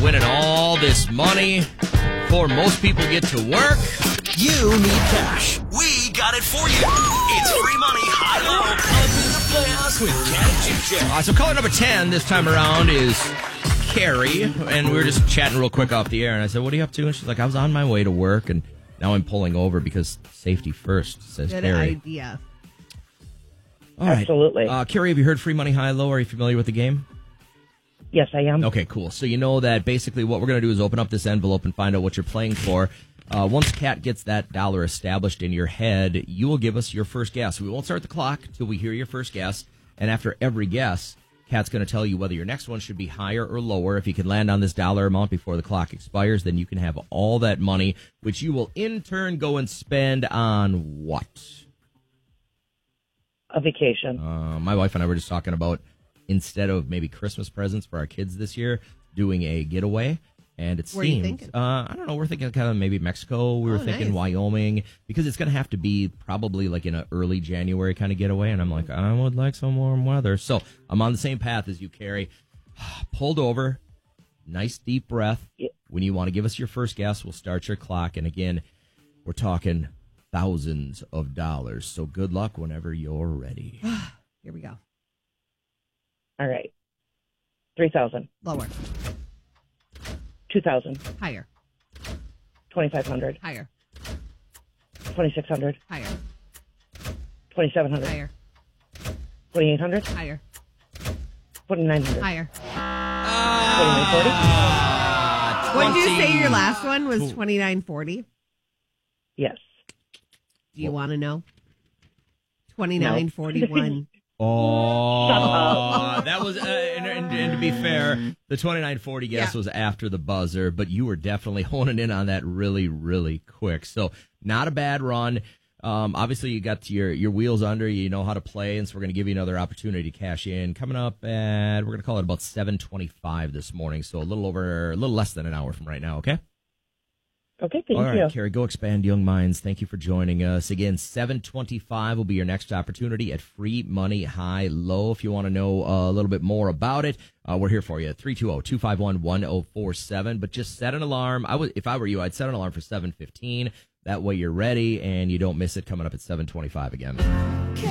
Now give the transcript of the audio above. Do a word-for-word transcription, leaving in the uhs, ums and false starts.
winning all this money before most people get to work. You need cash. We got it for you. It's free money, high-low, up in the playoffs with Cat and Chip Chip. Uh, so caller number ten this time around is Carrie, and we were just chatting real quick off the air, and I said, what are you up to? And she's like, I was on my way to work, and now I'm pulling over because safety first, says Good Carrie. idea. All right. Absolutely. Uh, Carrie, have you heard free money, high-low? Are you familiar with the game? Yes, I am. Okay, cool. So you know that basically what we're going to do is open up this envelope and find out what you're playing for. Uh, once Kat gets that dollar established in your head, you will give us your first guess. We won't start the clock till we hear your first guess. And after every guess, Kat's going to tell you whether your next one should be higher or lower. If you can land on this dollar amount before the clock expires, then you can have all that money, which you will in turn go and spend on what? A vacation. Uh, my wife and I were just talking about, instead of maybe Christmas presents for our kids this year, doing a getaway. And it Where are you seems, thinking? uh, I don't know, we're thinking kind of maybe Mexico. We were Oh, thinking nice. Wyoming, because it's going to have to be probably like in an early January kind of getaway. And I'm like, I would like some warm weather. So I'm on the same path as you, Carrie. Pulled over, nice deep breath. Yeah. When you want to give us your first guess, we'll start your clock. And again, we're talking thousands of dollars. So good luck whenever you're ready. Here we go. All right. three thousand. Lower. two thousand. Higher. twenty-five hundred. Higher. twenty-six hundred. Higher. twenty-seven hundred. Higher. twenty-eight hundred. Higher. twenty-nine hundred. Higher. twenty-nine forty. What did you say your last one was twenty-nine forty? Yes. Do you want to know? twenty-nine forty-one. Oh, that was, uh, and, and, and to be fair, the twenty-nine forty guess Yeah. was after the buzzer, but you were definitely honing in on that really, really quick. So not a bad run. Um, obviously, you got your, your wheels under, you know how to play, and so we're going to give you another opportunity to cash in. Coming up at, we're going to call it about seven twenty-five this morning, so a little over, a little less than an hour from right now, okay? Okay, thank All right, you. Carrie, go expand young minds. Thank you for joining us. Again, seven twenty-five will be your next opportunity at Free Money High Low. If you want to know uh, a little bit more about it, uh, we're here for you at three two zero, two five one, one zero four seven. But just set an alarm. I would, if I were you, I'd set an alarm for seven fifteen. That way you're ready and you don't miss it coming up at seven twenty-five again.